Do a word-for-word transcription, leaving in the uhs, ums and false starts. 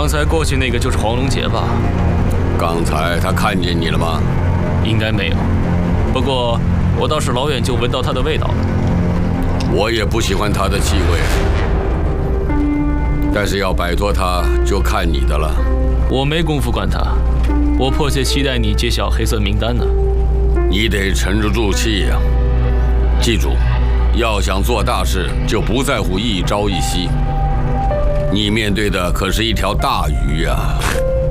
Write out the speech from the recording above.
刚才过去那个就是黄龙杰吧？ 刚才他看见你了吗？ 应该没有，不过我倒是老远就闻到他的味道了。 我也不喜欢他的气味，但是要摆脱他就看你的了。 我没工夫管他，我迫切期待你揭晓黑色名单呢。 你得沉得住气呀、啊！记住，要想做大事，就不在乎一朝一夕。你面对的可是一条大鱼呀、啊！